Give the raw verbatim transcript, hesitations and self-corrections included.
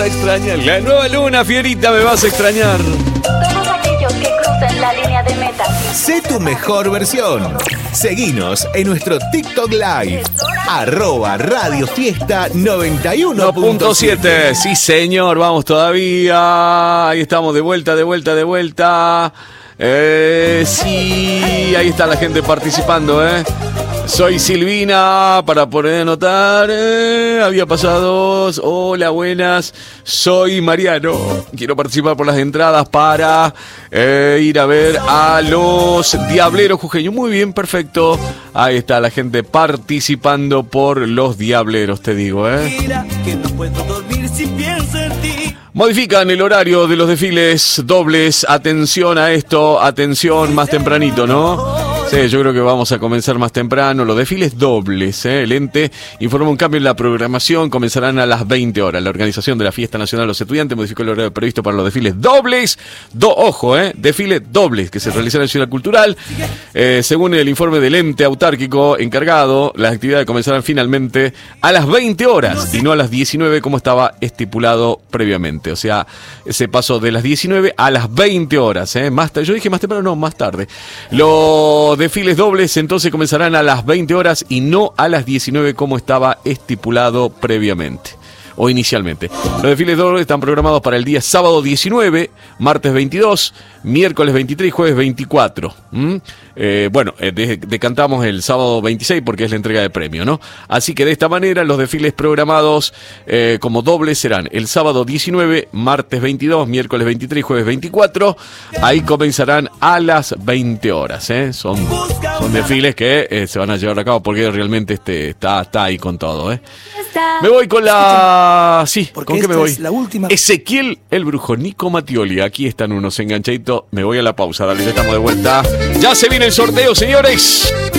Extrañar. La nueva luna, Fierita, me vas a extrañar. Todos aquellos que crucen la línea de meta. Sé tu mejor versión. Seguinos en nuestro TikTok Live. Arroba Radio Fiesta noventa y uno punto siete. Sí, señor, vamos todavía. Ahí estamos, de vuelta, de vuelta, de vuelta. Eh, sí, ahí está la gente participando, ¿eh? Soy Silvina, para poder anotar. Eh, había pasado. Hola, buenas. Soy Mariano. Quiero participar por las entradas para eh, ir a ver a los Diableros Jujeños. Muy bien, perfecto. Ahí está la gente participando por los Diableros, te digo, ¿eh? Que no puedo dormir si pienso en ti. Modifican el horario de los desfiles dobles. Atención a esto, atención más tempranito, ¿no? Sí, yo creo que vamos a comenzar más temprano. Los desfiles dobles, ¿eh? El ente informa un cambio en la programación. Comenzarán a las veinte horas. La organización de la Fiesta Nacional de los Estudiantes modificó el horario previsto para los desfiles dobles. Do, ojo, ¿eh? Desfiles dobles que se realizarán en Ciudad Cultural. Eh, según el informe del ente autárquico encargado, las actividades comenzarán finalmente a las veinte horas y no a las diecinueve como estaba estipulado previamente. O sea, se pasó de las diecinueve a las veinte horas, ¿eh? Más tarde, yo dije más temprano, no, más tarde. Los desfiles dobles entonces comenzarán a las veinte horas y no a las diecinueve como estaba estipulado previamente o inicialmente. Los desfiles dobles están programados para el día sábado diecinueve, martes veintidós, miércoles veintitrés y jueves veinticuatro. ¿Mm? Eh, bueno, eh, de- decantamos el sábado veintiséis porque es la entrega de premio, ¿no? Así que de esta manera los desfiles programados eh, como dobles serán el sábado diecinueve, martes veintidós, miércoles veintitrés y jueves veinticuatro. Ahí comenzarán a las veinte horas, ¿eh? Son, son desfiles que eh, se van a llevar a cabo porque realmente este, está, está ahí con todo, ¿eh? Me voy con la... Sí, ¿con qué me voy? La última... Ezequiel el Brujo, Nico Mattioli. Aquí están unos enganchaditos. Me voy a la pausa, dale, ya estamos de vuelta. Ya se viene el sorteo, señores.